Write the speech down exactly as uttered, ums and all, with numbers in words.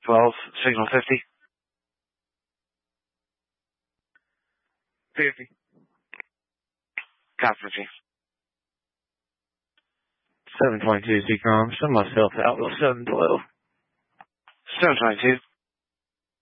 twelve, signal fifty. fifty. Copy, Chief. seven twenty-two, Z-Com. Send myself to Outlaw seven twelve. seven twenty-two.